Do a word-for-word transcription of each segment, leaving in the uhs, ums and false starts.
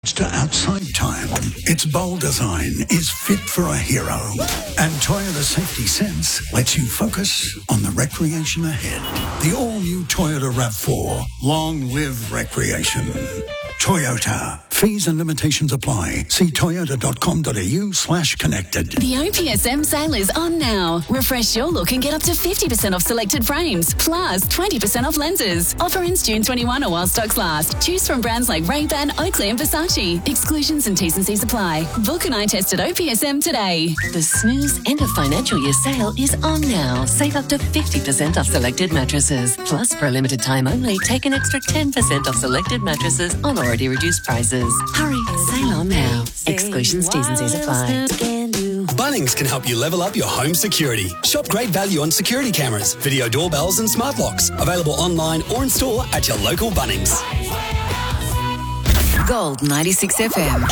to outside time, its bold design is fit for a hero. And Toyota Safety Sense lets you focus on the recreation ahead. The all-new Toyota RAV four. Long live recreation. Toyota. Fees and limitations apply. See toyota.com.au slash connected. The O P S M sale is on now. Refresh your look and get up to fifty percent off selected frames, plus twenty percent off lenses. Offer ends June twenty-first or while stocks last. Choose from brands like Ray-Ban, Oakley and Versace. Exclusions and T's and C's apply. Book an eye test at O P S M today. The Snooze end of financial year sale is on now. Save up to fifty percent off selected mattresses. Plus, for a limited time only, take an extra ten percent off selected mattresses on already reduced prices. Hurry, sale on now. Exclusions, T's and C's apply. Bunnings can help you level up your home security. Shop great value on security cameras, video doorbells and smart locks. Available online or in store at your local Bunnings. Gold ninety-six F M.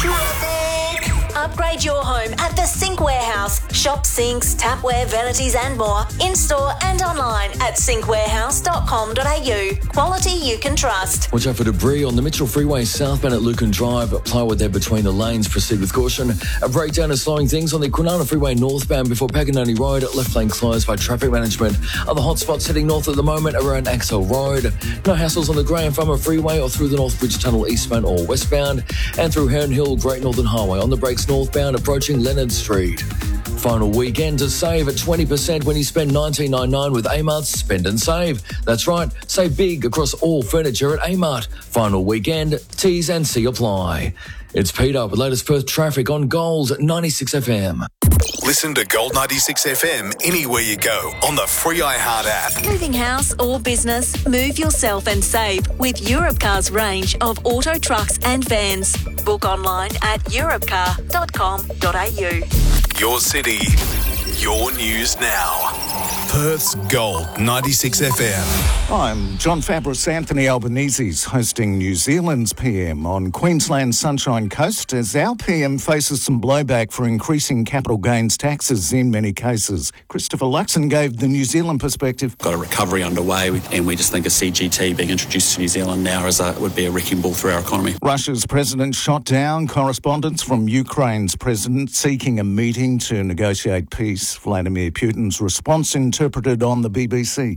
Upgrade your home at the Sink Warehouse. Shop sinks, tapware, vanities and more in-store and online at sink warehouse dot com dot a u. Quality you can trust. Watch out for debris on the Mitchell Freeway southbound at Lucan Drive. Plywood there between the lanes. Proceed with caution. A breakdown is slowing things on the Kwinana Freeway northbound before Paganoni Road. Left lane closed by traffic management. Other hotspots heading north at the moment around Axel Road. No hassles on the Graham Farmer Freeway or through the North Bridge Tunnel eastbound or westbound. And through Herne Hill Great Northern Highway on the brakes northbound approaching Leonard Street. Final weekend to save at twenty percent when you spend nineteen ninety-nine with Amart's Spend and Save. That's right, save big across all furniture at Amart. Final weekend, T's and C apply. It's Peter with latest Perth traffic on Gold ninety-six F M. Listen to Gold ninety-six F M anywhere you go on the free iHeart app. Moving house or business, move yourself and save with Europcar's range of auto trucks and vans. Book online at europcar dot com dot a u. Your city, your news now. Perth's Gold ninety-six F M. I'm John Fabris. Anthony Albanese's hosting New Zealand's P M on Queensland's Sunshine Coast as our P M faces some blowback for increasing capital gains taxes in many cases. Christopher Luxon gave the New Zealand perspective. Got a recovery underway and we just think a C G T being introduced to New Zealand now is a, would be a wrecking ball through our economy. Russia's president shot down correspondents from Ukraine's president seeking a meeting to negotiate peace. Vladimir Putin's response interpreted on the B B C.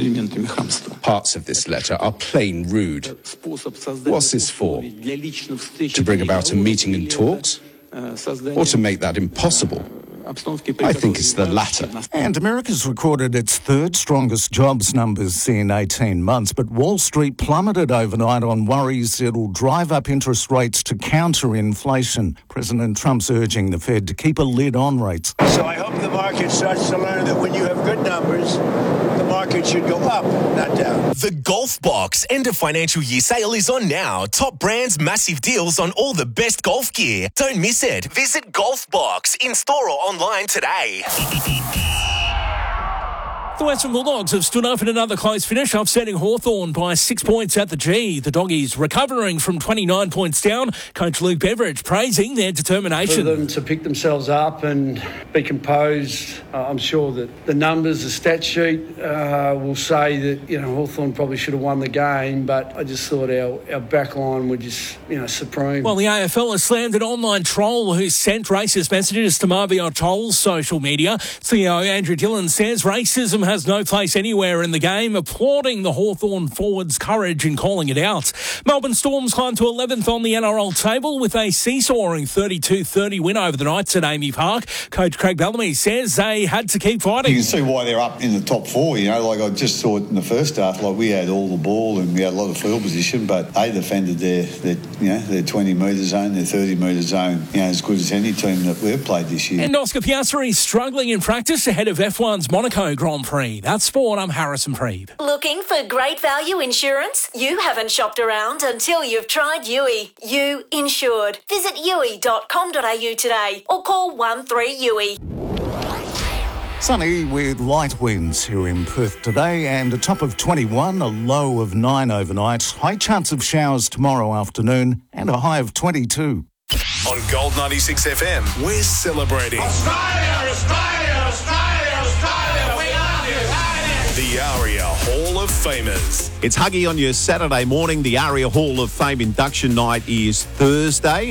Parts of this letter are plain rude. What's this for? To bring about a meeting and talks? Or to make that impossible? I think it's the latter. And America's recorded its third strongest jobs numbers in eighteen months, but Wall Street plummeted overnight on worries it'll drive up interest rates to counter inflation. President Trump's urging the Fed to keep a lid on rates. So I hope the market starts to learn that when you have good numbers, the market should go up, not down. The Golf Box end of financial year sale is on now. Top brands, massive deals on all the best golf gear. Don't miss it. Visit Golf Box in store or online today. The Western Bulldogs have stood up in another close finish, upsetting Hawthorn by six points at the G. The Doggies recovering from twenty-nine points down. Coach Luke Beveridge praising their determination. For them to pick themselves up and be composed, uh, I'm sure that the numbers, the stat sheet uh, will say that, you know, Hawthorn probably should have won the game, but I just thought our, our back line were just, you know, supreme. Well, the A F L has slammed an online troll who sent racist messages to Marvio Toll's social media. C E O Andrew Dillon says racism has no place anywhere in the game, applauding the Hawthorn forwards' courage in calling it out. Melbourne Storms climbed to eleventh on the N R L table with a seesawing thirty-two thirty win over the Knights at Amy Park. Coach Craig Bellamy says they had to keep fighting. You can see why they're up in the top four, you know, like I just saw it in the first half, like we had all the ball and we had a lot of field position, but they defended their, their you know, their twenty metre zone, their thirty metre zone, you know, as good as any team that we've played this year. And Oscar Piastri struggling in practice ahead of F one's Monaco Grand Prix. That's sport. I'm Harrison Preeb. Looking for great value insurance? You haven't shopped around until you've tried U I. You insured. Visit U I dot com dot a u today or call one three U I. Sunny with light winds here in Perth today and a top of twenty-one, a low of nine overnight. High chance of showers tomorrow afternoon and a high of twenty-two. On Gold ninety-six F M, we're celebrating Australia, Australia, Australia, Australia, we love you. the ARIA Hall of Famers. It's Huggy on your Saturday morning. The ARIA Hall of Fame induction night is Thursday.